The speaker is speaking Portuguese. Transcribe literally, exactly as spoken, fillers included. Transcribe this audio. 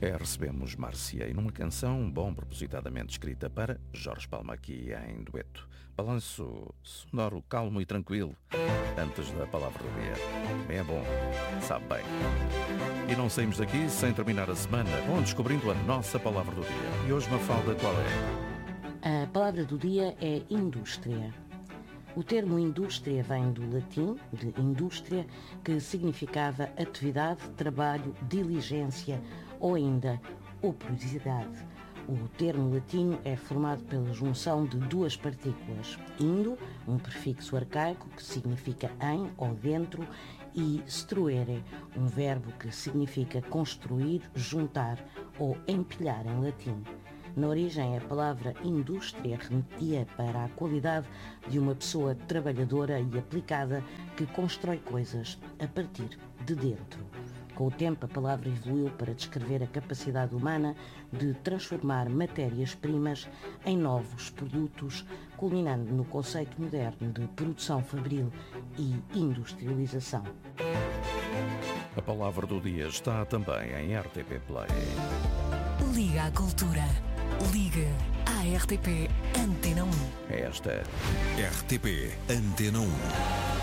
É, recebemos Marciei numa canção bom propositadamente escrita para Jorge Palma aqui em dueto. Balanço sonoro, calmo e tranquilo, antes da palavra do dia. Bem é bom, sabe bem. E não saímos daqui sem terminar a semana, bom, descobrindo a nossa palavra do dia. E hoje, Mafalda, qual é? A palavra do dia é indústria. O termo indústria vem do latim, de indústria, que significava atividade, trabalho, diligência ou ainda operosidade. O termo latino é formado pela junção de duas partículas, indo, um prefixo arcaico que significa em ou dentro, e struere, um verbo que significa construir, juntar ou empilhar em latim. Na origem, a palavra indústria remetia para a qualidade de uma pessoa trabalhadora e aplicada que constrói coisas a partir de dentro. Com o tempo, a palavra evoluiu para descrever a capacidade humana de transformar matérias-primas em novos produtos, culminando no conceito moderno de produção fabril e industrialização. A palavra do dia está também em R T P Play. Liga à Cultura. Liga à R T P Antena um. É esta. R T P Antena um.